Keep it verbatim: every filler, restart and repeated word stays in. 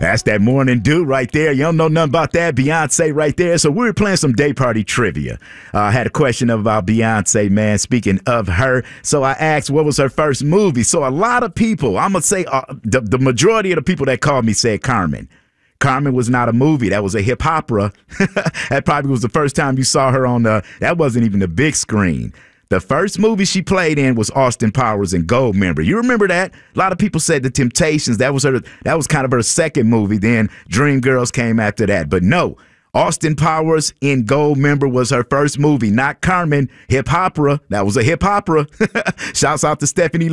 That's that morning dew right there. You don't know nothing about that. Beyonce right there. So we were playing some day party trivia. Uh, I had a question about Beyonce, man, speaking of her. So I asked, what was her first movie? So a lot of people, I'm going to say uh, the, the majority of the people that called me said Carmen. Carmen was not a movie. That was a hip opera. That probably was the first time you saw her on the, that wasn't even the big screen. The first movie she played in was Austin Powers and Goldmember. You remember that? A lot of people said The Temptations. That was her. That was kind of her second movie. Then Dreamgirls came after that. But no, Austin Powers in Goldmember was her first movie, not Carmen. Hip opera. That was a hip opera. Shouts out to Stephanie